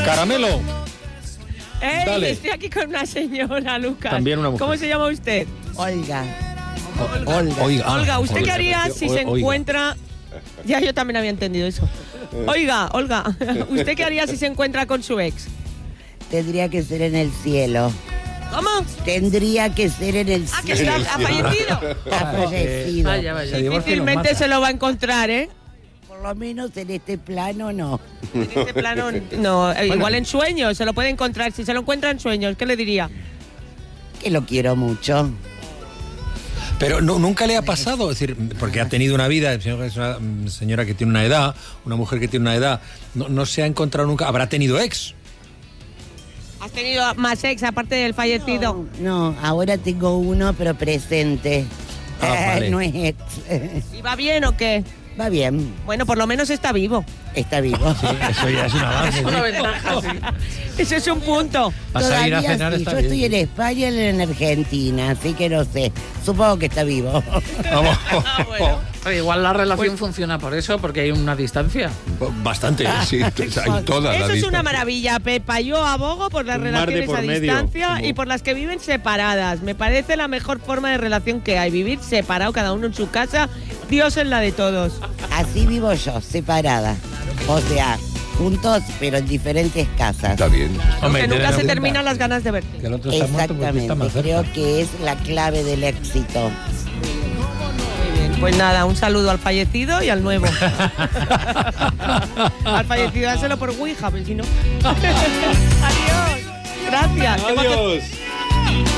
Caramelo. Dale. Estoy aquí con una señora, Lucas. También una mujer. ¿Cómo se llama usted? Olga. Olga, ¿usted qué haría si se encuentra... Ya, yo también había entendido eso. Olga, ¿usted qué haría si se encuentra con su ex? Tendría que ser en el cielo. ¿Cómo? Tendría que ser en el cielo. ¿Que ha fallecido? Ha fallecido. Vaya. Difícilmente se lo va a encontrar, ¿eh? Por lo menos en este plano no. En este plano no. Igual en sueños se lo puede encontrar. Si se lo encuentra en sueños, ¿qué le diría? Que lo quiero mucho. Pero nunca le ha pasado, es decir, porque ha tenido una vida, es una señora que tiene una edad, una mujer que tiene una edad, no se ha encontrado nunca, habrá tenido ex. ¿Has tenido más ex aparte del fallecido? No, ahora tengo uno, pero presente. Vale. No es ex. ¿Y va bien o qué? Va bien. Bueno, por lo menos está vivo. Está vivo. Sí, eso ya es un avance. Es una ventaja, sí. Eso es un punto. Vas a ir a Todavía cenar, sí. está Yo bien. estoy en España y él en Argentina, así que no sé. Supongo que está vivo. Vamos. Bueno. Pero igual la relación funciona por eso, porque hay una distancia. Bastante, sí. Hay todas Eso las es una distancias. maravilla, Pepa. Yo abogo por las Un mar de relaciones por a medio, distancia como- y por las que viven separadas. Me parece la mejor forma de relación que hay. Vivir separado, cada uno en su casa, Dios en la de todos. Así vivo yo, separada. O sea, juntos, pero en diferentes casas. Está bien. Hombre, Que nunca ten se en terminan cuenta las ganas de verte. que el otro está muerto porque está más Exactamente, cerca. creo que es la clave del éxito. Muy bien. Pues nada, un saludo al fallecido y al nuevo. Al fallecido, dáselo por Ouija, pues si no. Adiós. Gracias. Adiós.